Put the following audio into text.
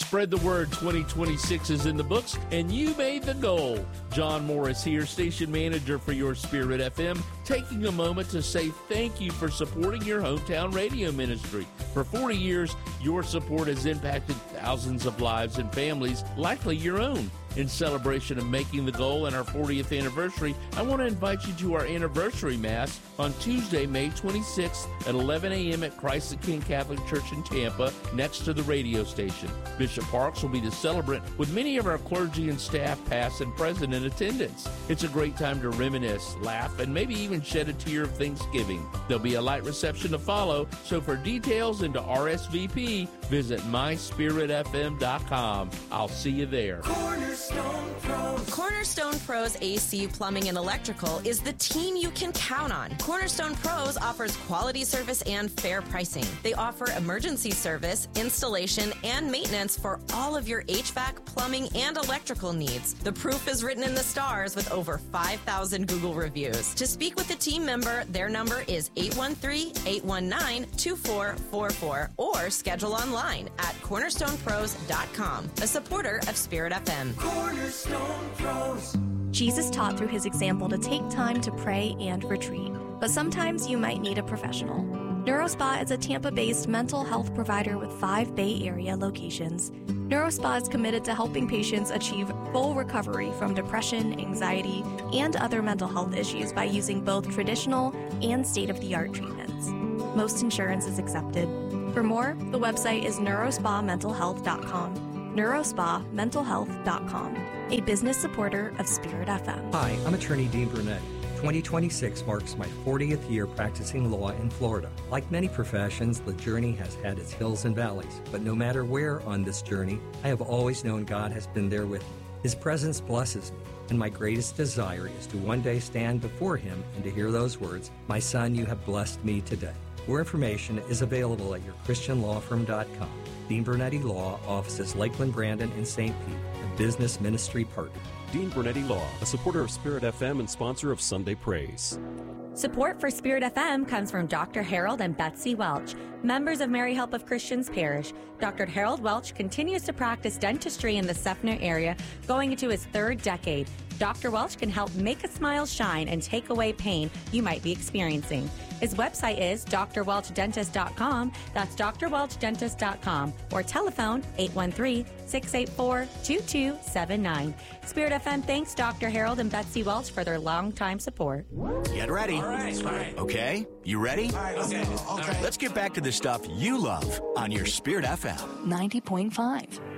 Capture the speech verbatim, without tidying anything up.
Spread the word, twenty twenty-six is in the books, and you made the goal. John Morris here, station manager for your Spirit F M, taking a moment to say thank you for supporting your hometown radio ministry. For forty years, your support has impacted thousands of lives and families, likely your own. In celebration of making the goal and our fortieth anniversary, I want to invite you to our anniversary Mass on Tuesday, May twenty-sixth at eleven a.m. at Christ the King Catholic Church in Tampa, next to the radio station. Bishop Parks will be the celebrant with many of our clergy and staff, past and present, in attendance. It's a great time to reminisce, laugh, and maybe even shed a tear of Thanksgiving. There'll be a light reception to follow, so for details and to R S V P, visit my spirit f m dot com. I'll see you there. Cornerstone Pros. Cornerstone Pros A C Plumbing and Electrical is the team you can count on. Cornerstone Pros offers quality service and fair pricing. They offer emergency service, installation, and maintenance for all of your H V A C, plumbing, and electrical needs. The proof is written in the stars with over five thousand Google reviews. To speak with a team member, their number is eight one three, eight one nine, two four four four or schedule online at cornerstone pros dot com, a supporter of Spirit F M. Cornerstone Pros. Jesus taught through his example to take time to pray and retreat, but sometimes you might need a professional. NeuroSpa is a Tampa-based mental health provider with five Bay Area locations. NeuroSpa is committed to helping patients achieve full recovery from depression, anxiety, and other mental health issues by using both traditional and state-of-the-art treatments. Most insurance is accepted. For more, the website is neurospa mental health dot com. neurospa mental health dot com, a business supporter of Spirit F M. Hi, I'm attorney Dean Brunetti. twenty twenty-six marks my fortieth year practicing law in Florida. Like many professions, the journey has had its hills and valleys, but no matter where on this journey, I have always known God has been there with me. His presence blesses me, and my greatest desire is to one day stand before Him and to hear those words, "My son, you have blessed me today." More information is available at your christian law firm dot com. Dean Brunetti Law, offices Lakeland, Brandon, and Saint Pete, a business ministry partner. Dean Brunetti Law, a supporter of Spirit F M and sponsor of Sunday Praise. Support for Spirit F M comes from Doctor Harold and Betsy Welch, members of Mary Help of Christians Parish. Doctor Harold Welch continues to practice dentistry in the Seffner area, going into his third decade. Doctor Welch can help make a smile shine and take away pain you might be experiencing. His website is d r welch dentist dot com. That's d r welch dentist dot com. Or telephone eight one three, six eight four, two two seven nine. Spirit F M thanks Doctor Harold and Betsy Welch for their longtime support. Get ready. All right. All right. Okay, you ready? All right, okay. okay. Let's get back to the stuff you love on your Spirit F M. ninety point five.